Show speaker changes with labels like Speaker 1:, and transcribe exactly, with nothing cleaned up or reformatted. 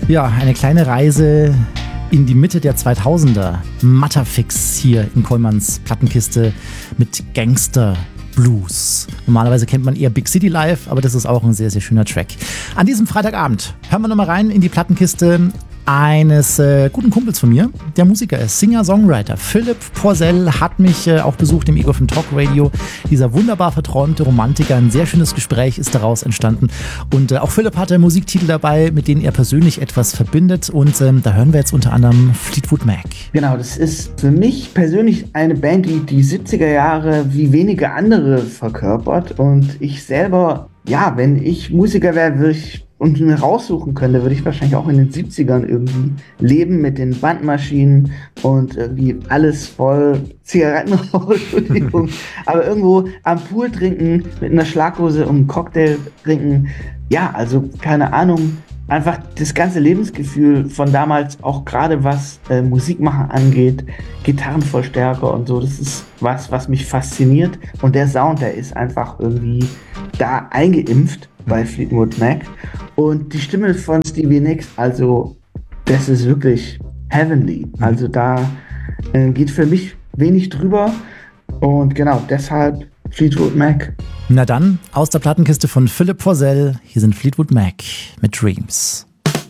Speaker 1: Ja, eine kleine Reise in die Mitte der zweitausender. Matterfix hier in Kollmanns Plattenkiste mit Gangster Blues. Normalerweise kennt man eher Big City Live, aber das ist auch ein sehr, sehr schöner Track. An diesem Freitagabend hören wir nochmal rein in die Plattenkiste eines äh, guten Kumpels von mir, der Musiker ist, Singer-Songwriter. Philipp Porzell hat mich äh, auch besucht im Ego vom Talk Radio. Dieser wunderbar verträumte Romantiker, ein sehr schönes Gespräch ist daraus entstanden. Und äh, auch Philipp hatte Musiktitel dabei, mit denen er persönlich etwas verbindet. Und ähm, da hören wir jetzt unter anderem Fleetwood Mac.
Speaker 2: Genau, das ist für mich persönlich eine Band, die die siebziger Jahre wie wenige andere verkörpert. Und ich selber, ja, wenn ich Musiker wäre, würde ich und mir raussuchen könnte, würde ich wahrscheinlich auch in den siebzigern irgendwie leben mit den Bandmaschinen und irgendwie alles voll Zigarettenrauch, Entschuldigung, aber irgendwo am Pool trinken, mit einer Schlaghose und einem Cocktail trinken. Ja, also keine Ahnung, einfach das ganze Lebensgefühl von damals, auch gerade was äh, Musikmachen angeht, Gitarrenverstärker und so, das ist was, was mich fasziniert. Und der Sound, der ist einfach irgendwie da eingeimpft bei Fleetwood Mac. Und die Stimme von Stevie Nicks, also das ist wirklich heavenly. Also da äh, geht für mich wenig drüber. Und genau, deshalb Fleetwood Mac.
Speaker 1: Na dann, aus der Plattenkiste von Philipp Porzell, hier sind Fleetwood Mac mit Dreams.